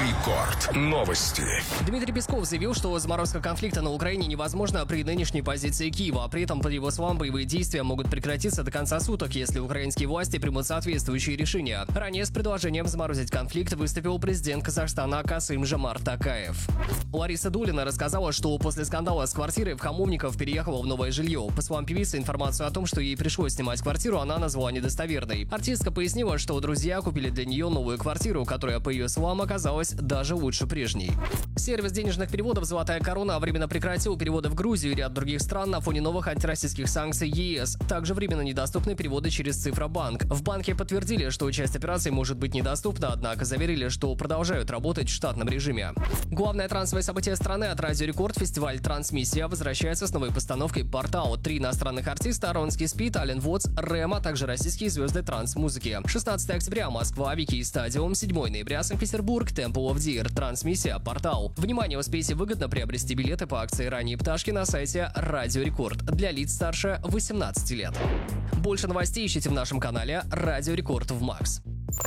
Рекорд. Новости. Дмитрий Песков заявил, что заморозка конфликта на Украине невозможна при нынешней позиции Киева. При этом, по его словам, боевые действия могут прекратиться до конца суток, если украинские власти примут соответствующие решения. Ранее с предложением заморозить конфликт выступил президент Казахстана Касым-Жомарт Токаев. Лариса Долина рассказала, что после скандала с квартирой в Хамовников переехала в новое жилье. По словам певицы, информацию о том, что ей пришлось снимать квартиру, она назвала недостоверной. Артистка пояснила, что друзья купили для нее новую квартиру, которая, по ее словам, оказалась даже лучше прежней. Сервис денежных переводов «Золотая корона» временно прекратил переводы в Грузию и ряд других стран на фоне новых антироссийских санкций ЕС. Также временно недоступны переводы через Цифробанк. В банке подтвердили, что часть операций может быть недоступна, однако заверили, что продолжают работать в штатном режиме. Главное трансовое событие страны от Радио Рекорд, фестиваль «Трансмиссия», возвращается с новой постановкой «Портал». 3 иностранных артиста: Ронский Спид, Ален Вотс, Рэм, а также российские звезды транс-музыки. 16 октября Москва, Вики Стадиум, 7 ноября Санкт-Петербург, Temple of Deer, «Трансмиссия», «Портал». Внимание, успейте выгодно приобрести билеты по акции «Ранние пташки» на сайте Радио Рекорд для лиц старше 18 лет. Больше новостей ищите в нашем канале Радио Рекорд в Макс.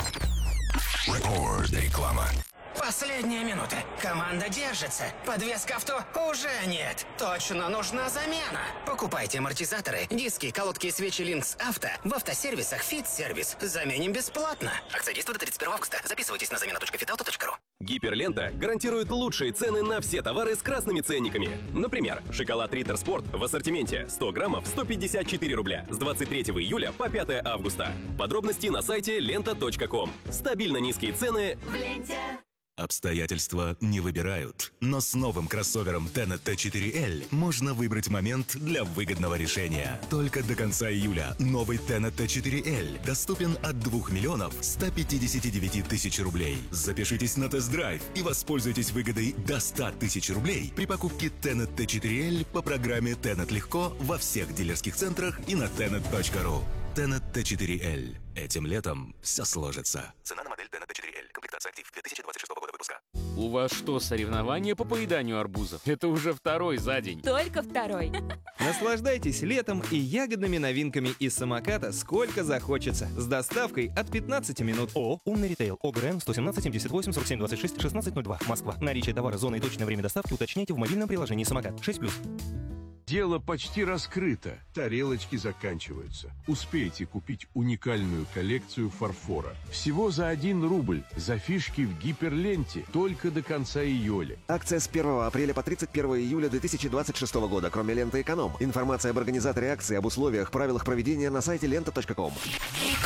Рекорд. Реклама. Последняя минута. Команда держится. Подвеска авто уже нет. Точно нужна замена. Покупайте амортизаторы, диски, колодки и свечи Lynx Авто в автосервисах «Фит-сервис». Заменим бесплатно. Акция действует до 31 августа. Записывайтесь на замена.fitauto.ru. Гиперлента гарантирует лучшие цены на все товары с красными ценниками. Например, шоколад Риттер Спорт в ассортименте 100 граммов 154 рубля с 23 июля по 5 августа. Подробности на сайте лента.ком. Стабильно низкие цены в ленте. Обстоятельства не выбирают, но с новым кроссовером Tenet T4L можно выбрать момент для выгодного решения. Только до конца июля новый Tenet T4L доступен от 2 миллионов 159 тысяч рублей. Запишитесь на тест-драйв и воспользуйтесь выгодой до 100 тысяч рублей при покупке Tenet T4L по программе Tenet Легко во всех дилерских центрах и на tenet.ru. Tenet T4L. Этим летом все сложится. Цена на модель Tenet T4L. Комплектация актив 2026 года выпуска. У вас что, соревнования по поеданию арбузов? Это уже второй за день. Только второй. Наслаждайтесь летом и ягодными новинками из самоката сколько захочется. С доставкой от 15 минут. ООО «Умный ритейл». ОГРН 117 78 47 26 1602. Москва. Наличие товара, зоны и точное время доставки уточняйте в мобильном приложении «Самокат». 6+. Дело почти раскрыто. Тарелочки заканчиваются. Успейте купить уникальную коллекцию фарфора. Всего за 1 рубль. За фишки в гиперленте. Только до конца июля. Акция с 1 апреля по 31 июля 2026 года, кроме ленты «Эконом». Информация об организаторе акции, об условиях, правилах проведения на сайте лента.ком.